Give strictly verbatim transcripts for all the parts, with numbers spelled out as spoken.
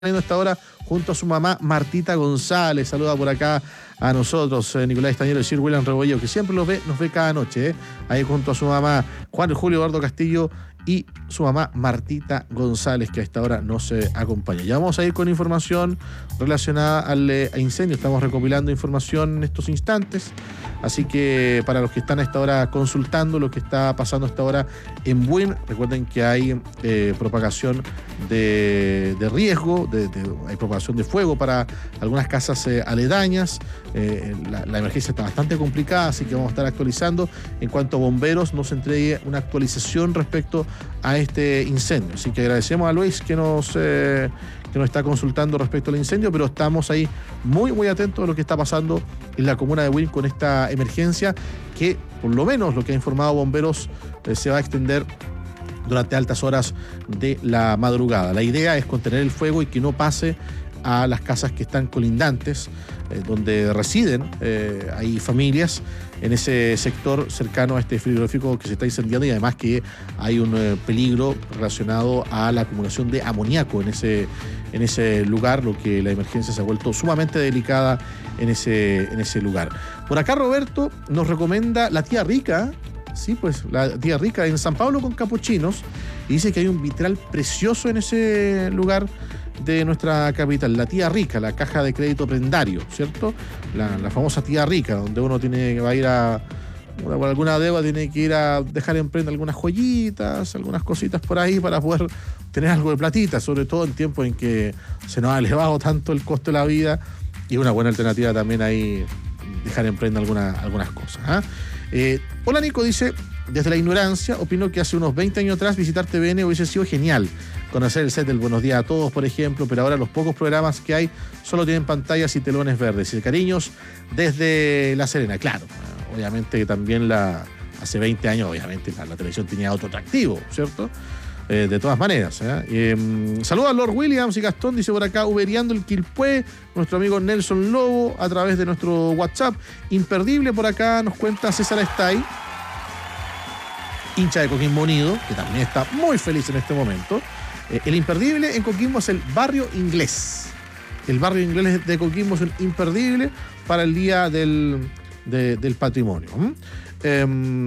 a esta hora junto a su mamá Martita González. Saluda por acá a nosotros, eh, Nicolás Estañero y Sir William Rebolledo, que siempre los ve, nos ve cada noche, eh, ahí junto a su mamá Juan Julio Eduardo Castillo y su mamá Martita González, que a esta hora nos eh, acompaña. Ya vamos a ir con información relacionada al eh, incendio. Estamos recopilando información en estos instantes, así que para los que están a esta hora consultando lo que está pasando a esta hora en Buin, recuerden que hay eh, propagación de, de riesgo, de, de, hay propagación de fuego para algunas casas eh, aledañas. Eh, la, la emergencia está bastante complicada, así que vamos a estar actualizando. En cuanto a bomberos, nos entregue una actualización respecto a este incendio. Así que agradecemos a Luis que nos, eh, que nos está consultando respecto al incendio, pero estamos ahí muy, muy atentos a lo que está pasando en la comuna de Buin con esta emergencia que, por lo menos lo que ha informado bomberos, eh, se va a extender durante altas horas de la madrugada. La idea es contener el fuego y que no pase a las casas que están colindantes, eh, donde residen, eh, hay familias en ese sector cercano a este frigorífico que se está incendiando, y además que hay un eh, peligro relacionado a la acumulación de amoníaco en ese, en ese lugar, lo que la emergencia se ha vuelto sumamente delicada en ese, en ese lugar. Por acá Roberto nos recomienda la tía Rica. Sí, pues la tía Rica en San Pablo con Capuchinos, y dice que hay un vitral precioso en ese lugar de nuestra capital, la tía Rica, la caja de crédito prendario, ¿cierto? La, la famosa tía Rica, donde uno tiene que va a ir a por alguna deuda, tiene que ir a dejar en prenda algunas joyitas, algunas cositas por ahí para poder tener algo de platita, sobre todo en tiempos en que se nos ha elevado tanto el costo de la vida, y una buena alternativa también ahí dejar en prenda alguna, algunas cosas, ¿eh? Eh, hola Nico, dice, desde la ignorancia, opino que hace unos veinte años atrás visitar T V N hubiese sido genial. Conocer el set del Buenos Días a Todos, por ejemplo, pero ahora los pocos programas que hay solo tienen pantallas y telones verdes. Y cariños desde La Serena. Claro, obviamente que también la, hace veinte años, obviamente la, la televisión tenía otro atractivo, ¿cierto? Eh, de todas maneras, ¿eh? Eh, saludos a Lord Williams y Gastón, dice por acá, uberiando el Quilpué, nuestro amigo Nelson Lobo, a través de nuestro WhatsApp. Imperdible por acá, nos cuenta César Estay, hincha de Coquimbo Unido, que también está muy feliz en este momento. Eh, el imperdible en Coquimbo es el barrio inglés. El barrio inglés de Coquimbo es un imperdible para el Día del, de, del Patrimonio. ¿Mm? Eh,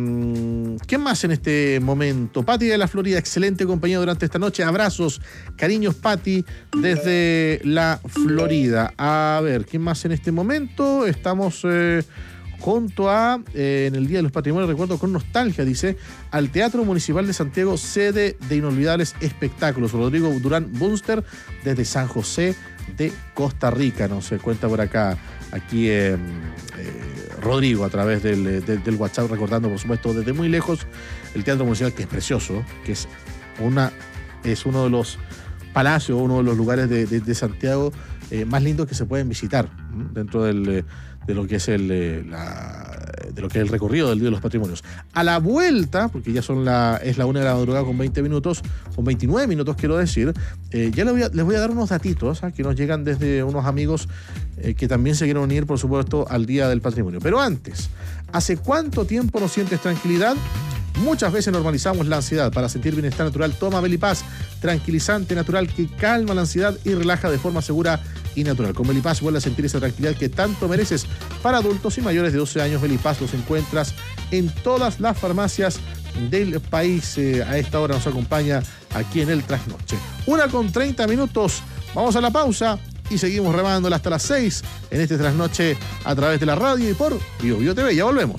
¿Qué más en este momento? Pati de la Florida, excelente compañía durante esta noche. Abrazos, cariños, Pati, desde la Florida. A ver, ¿qué más en este momento? Estamos eh, junto a, eh, en el Día de los Patrimonios, recuerdo con nostalgia, dice, al Teatro Municipal de Santiago, sede de inolvidables espectáculos. Rodrigo Durán Bunster, desde San José de Costa Rica, nos cuenta por acá, aquí eh, eh, Rodrigo, a través del, del, del WhatsApp, recordando, por supuesto, desde muy lejos, el Teatro Municipal, que es precioso, que es, una, es uno de los palacios, uno de los lugares de, de, de Santiago eh, más lindos que se pueden visitar, ¿m? dentro del, de lo que es el, la, de lo que es el recorrido del Día de los Patrimonios. A la vuelta, porque ya son la, es la una de la madrugada con veinte minutos, con veintinueve minutos quiero decir, eh, ya les voy, a, les voy a dar unos datitos ¿eh? que nos llegan desde unos amigos eh, que también se quieren unir, por supuesto, al Día del Patrimonio. Pero antes, ¿hace cuánto tiempo no sientes tranquilidad? Muchas veces normalizamos la ansiedad. Para sentir bienestar natural, toma Belipaz, tranquilizante natural que calma la ansiedad y relaja de forma segura y natural. Con Belipaz vuelve a sentir esa tranquilidad que tanto mereces. Para adultos y mayores de doce años, Belipaz los encuentras en todas las farmacias del país. Eh, a esta hora nos acompaña aquí en el Trasnoche. Una con treinta minutos. Vamos a la pausa y seguimos remándola hasta las seis en este Trasnoche a través de la radio y por Bio Bio T V. Ya volvemos.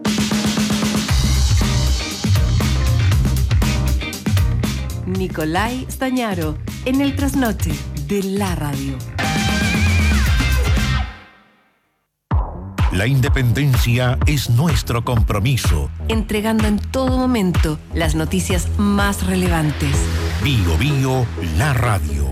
Nicolás Stañaro, en el Trasnoche de la radio. La independencia es nuestro compromiso. Entregando en todo momento las noticias más relevantes. Bio Bio, la radio.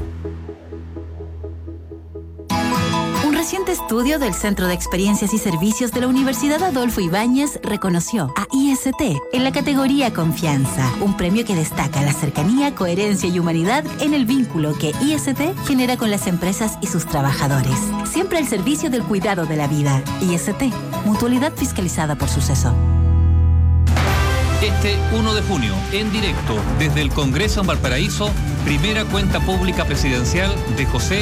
Un reciente estudio del Centro de Experiencias y Servicios de la Universidad Adolfo Ibáñez reconoció a I S T en la categoría Confianza, un premio que destaca la cercanía, coherencia y humanidad en el vínculo que I S T genera con las empresas y sus trabajadores. Siempre al servicio del cuidado de la vida. I S T, mutualidad fiscalizada por Suceso. Este uno de junio, en directo, desde el Congreso en Valparaíso, primera cuenta pública presidencial de José